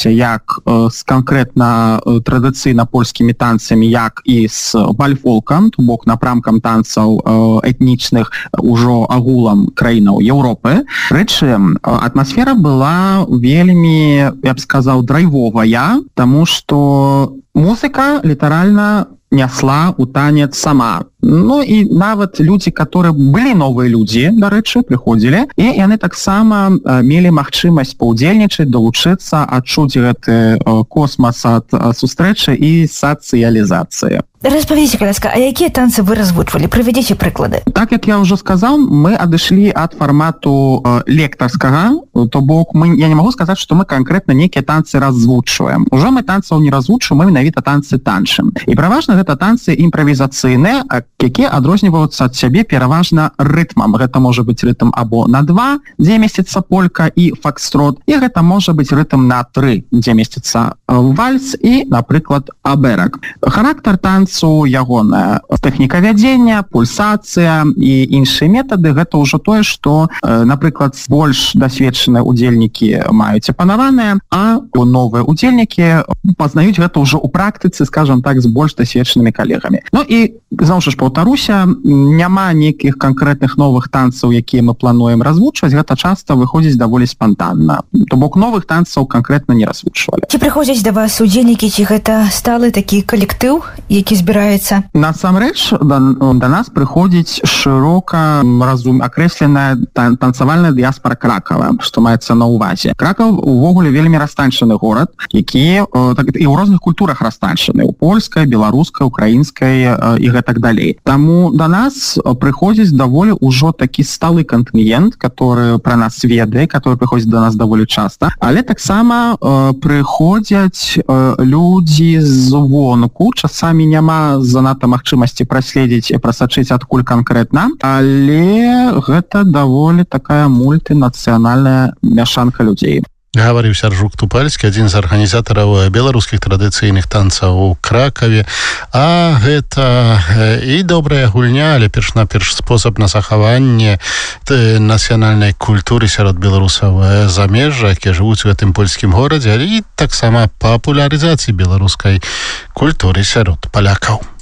развіваўся як з канкрэтна традыцыйна польскімі танцамі, як і з бальфолкам, то бок напрамкам танцаў этнічных ужо агулам краінаў Еўропы. Рэчы, атмасфера была вельмі, я б сказаў, драйвовая, таму што музыка літаральна несла у танец сама. Ну і нават людзі, которые былі новыя людзі, дарэчы, прыходзілі, і яны таксама мелі магчымасць паўдзельнічаць, далучыцца, адчуць гэты космас ад сустрэчы і сацыялізацыі. Распавядзіце, калі ласка, а якія танцы вы развучвалі? Прывядзіце прыклады. Так, як я ўжо сказаў, мы адышлі ад фармату лектарскага, то бок я не магу сказаць, што мы канкрэтна нейкія танцы развучваем. Ужо мы танцаў не развучваем, мы менавіта танцы танчым. І пераважна гэта танцы імправізацыйныя, якія адрозніваюцца ад сябе пераважна рытмам. Гэта можа быць рытм або на 2, дзе месціцца полька і фокстрот, і гэта можа быць рытм на 3, дзе месціцца вальс і, напрыклад, аберак. Характар танцу, ягоная тэхніка вядзення, пульсацыя і іншыя метады, гэта ўжо тое, што, напрыклад, больш дасведчаныя удзельнікі маюць апанаваныя, а новыя удзельнікі пазнаюць гэта ўжо ў практыцы, скажам так, з больш дасведчанымі калегамі. Ну і, зноў ж паўтаруся, няма нейкіх канкрэтных новых танцаў, якія мы плануем развучваць, гэта часта выходзіць даволі спантанна. То бок новых танцаў канкрэтна не развучвалі. Ці прыходзяць да вас удзельнікі, ці гэта сталы такі калектыў, які збіраецца? Насамрэч, да нас прыходзіць шырока акрэсленая танцавальная дыяспара Кракава, што маецца на ўвазе. Кракаў увогуле вельмі растанчаны горад, які і ў розных культурах растанчаны, у польскай, беларускай, украінскай і гэтак далей. Таму да нас прыходзіць даволі ўжо такі сталы кантынгент, который пра нас ведае, который прыходзіць да нас даволі часта, але таксама прыходзяць людзі звонку, часамі няма занадта магчымасці праследзіць і прасачыць адкуль канкрэтна, але гэта даволі такая мультынацыянальная мяшанка людзей. Гаварыў Сяржук Тупальскі, адзін з арганізатараў беларускіх традыцыйных танцаў у Кракаве. А гэта і добрая гульня, але перш-наперш спосаб на захаванне нацыянальнай культуры сярод беларусаў замежжа, якія жывуць у гэтым польскім горадзе, але і таксама папулярызацыі беларускай культуры сярод палякаў.